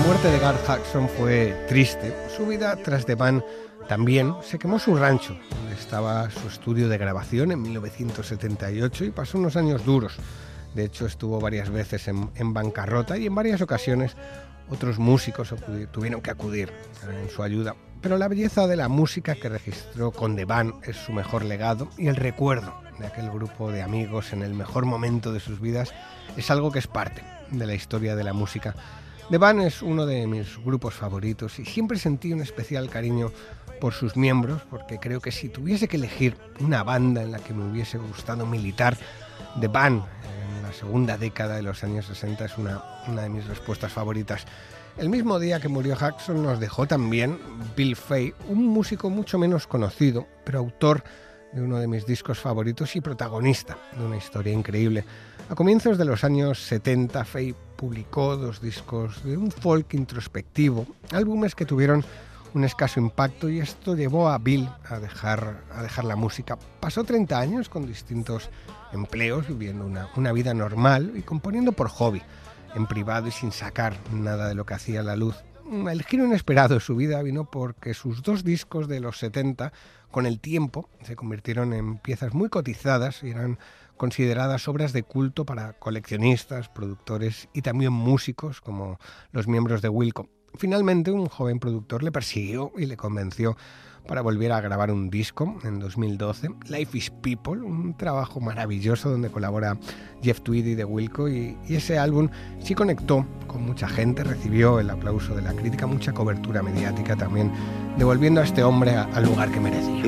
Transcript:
muerte de Garth Hudson fue triste. Su vida tras The Band también. Se quemó su rancho, donde estaba su estudio de grabación en 1978, y pasó unos años duros. De hecho, estuvo varias veces en bancarrota, y en varias ocasiones otros músicos tuvieron que acudir en su ayuda. Pero la belleza de la música que registró con The Band es su mejor legado, y el recuerdo de aquel grupo de amigos en el mejor momento de sus vidas es algo que es parte de la historia de la música. The Band es uno de mis grupos favoritos y siempre sentí un especial cariño por sus miembros, porque creo que si tuviese que elegir una banda en la que me hubiese gustado militar, The Band en la segunda década de los años 60 es una de mis respuestas favoritas. El mismo día que murió Hudson nos dejó también Bill Fay, un músico mucho menos conocido, pero autor de uno de mis discos favoritos y protagonista de una historia increíble. A comienzos de los años 70, Fay publicó 2 discos de un folk introspectivo, álbumes que tuvieron un escaso impacto, y esto llevó a Bill a dejar la música. Pasó 30 años con distintos empleos, viviendo una vida normal y componiendo por hobby, en privado y sin sacar nada de lo que hacía a la luz. El giro inesperado de su vida vino porque sus 2 discos de los 70, con el tiempo, se convirtieron en piezas muy cotizadas y eran consideradas obras de culto para coleccionistas, productores y también músicos como los miembros de Wilco. Finalmente, un joven productor le persiguió y le convenció para volver a grabar un disco en 2012, Life is People, un trabajo maravilloso donde colabora Jeff Tweedy de Wilco, y ese álbum sí conectó con mucha gente, recibió el aplauso de la crítica, mucha cobertura mediática también, devolviendo a este hombre al lugar que merecía.